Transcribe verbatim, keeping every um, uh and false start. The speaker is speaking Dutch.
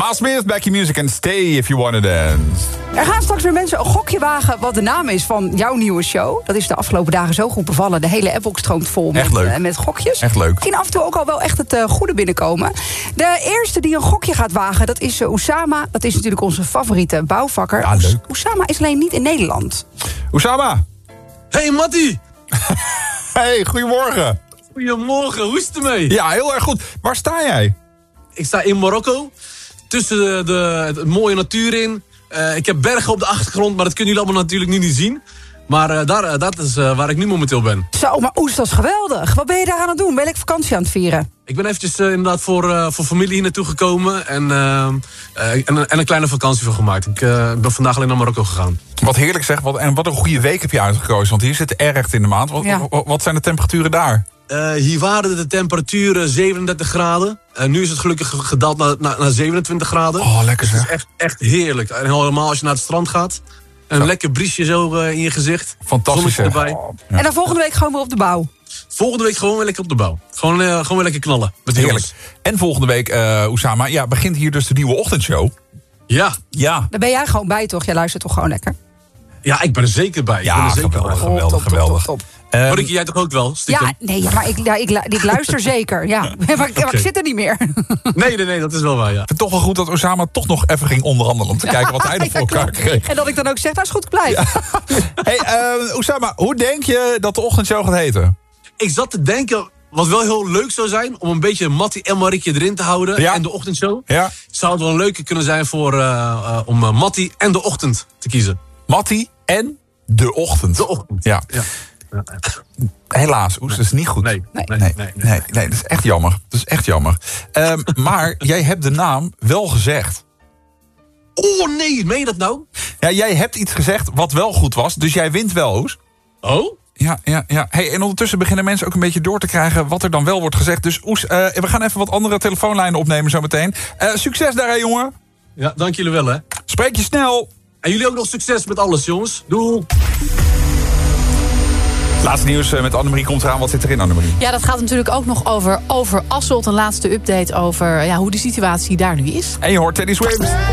Miles Smith, Back Your Music and Stay If You Wanna Dance. Er gaan straks weer mensen een gokje wagen wat de naam is van jouw nieuwe show. Dat is de afgelopen dagen zo goed bevallen. De hele appbox stroomt vol met, uh, met gokjes. Echt leuk. Misschien af en toe ook al wel echt het uh, goede binnenkomen. De eerste die een gokje gaat wagen, dat is uh, Oussama. Dat is natuurlijk onze favoriete bouwvakker. Ja, leuk. Oussama is alleen niet in Nederland. Oussama! Hey Mattie! Hey, goedemorgen. Goedemorgen, hoe is het ermee? Ja, heel erg goed. Waar sta jij? Ik sta in Marokko, tussen de, de, de mooie natuur in. Uh, ik heb bergen op de achtergrond, maar dat kunnen jullie allemaal natuurlijk nu niet zien. Maar uh, daar, uh, dat is uh, waar ik nu momenteel ben. Zo, maar Oes, dat is geweldig. Wat ben je daar aan het doen? Ben ik vakantie aan het vieren? Ik ben eventjes uh, inderdaad voor, uh, voor familie hier naartoe gekomen. En, uh, uh, en, en een kleine vakantie van gemaakt. Ik uh, ben vandaag alleen naar Marokko gegaan. Wat heerlijk zeg. Wat, en wat een goede week heb je uitgekozen. Want hier zit het erg in de maand. Wat, Ja. wat, wat zijn de temperaturen daar? Uh, hier waren de temperaturen zevenendertig graden. Uh, nu is het gelukkig gedaald naar, naar, naar zevenentwintig graden. Oh, lekker Het zeg. is echt, echt heerlijk. En helemaal als je naar het strand gaat. Een Zo. lekker briesje zo uh, in je gezicht. Fantastisch Zonnetje zeg. erbij. Ja. En dan volgende week gewoon weer op de bouw. Volgende week gewoon weer lekker op de bouw. Gewoon, uh, gewoon weer lekker knallen. Met de Heerlijk. jongens. En volgende week, uh, Oussama, ja, begint hier dus de nieuwe ochtendshow. Ja. Ja. Daar ben jij gewoon bij, toch? Jij luistert toch gewoon lekker? ja, ik ben er zeker bij. ik ben Ja, er zeker geweldig, bij. geweldig, Top, top, geweldig. top, top. Um, Marikje, jij toch ook wel? Stiekem? Ja, nee, ja, maar ik, ja, ik, ik luister zeker. Ja. Maar, ik, maar ik Oké. zit er niet meer. Nee, nee, nee, dat is wel waar, ja. Ik vind het toch wel goed dat Oussama toch nog even ging onderhandelen... om te kijken wat hij er voor Ja, elkaar klopt. kreeg. En dat ik dan ook zeg, nou is goed, ik blijf. Hey, uh, Oussama, hoe denk je dat de ochtendshow gaat heten? Ik zat te denken, wat wel heel leuk zou zijn... om een beetje Mattie en Marikje erin te houden. Ja. En de ochtendshow. Ja? Zou het wel een leuke kunnen zijn voor, uh, uh, om uh, Mattie en de ochtend te kiezen. Mattie en de ochtend. De ochtend. Ja. Ja. Helaas, Oes, dat is niet goed. Nee, nee, Nee, nee. nee, nee, nee. nee, dat is echt jammer. Dat is echt jammer. Um, maar jij hebt de naam wel gezegd. Oh nee, meen je dat nou? Ja, jij hebt iets gezegd wat wel goed was, dus jij wint wel, Oes. Oh? Ja, ja, ja. Hey, en ondertussen beginnen mensen ook een beetje door te krijgen wat er dan wel wordt gezegd. Dus Oes, uh, we gaan even wat andere telefoonlijnen opnemen zometeen. Uh, succes daar, hè, jongen. Ja, dank jullie wel, hè. Spreek je snel. En jullie ook nog succes met alles, jongens. Doei. Laatste nieuws uh, met Annemarie komt eraan. Wat zit erin, Annemarie? Ja, dat gaat natuurlijk ook nog over Overasselt. Een laatste update over ja, hoe de situatie daar nu is. En je hoort Teddy Swims.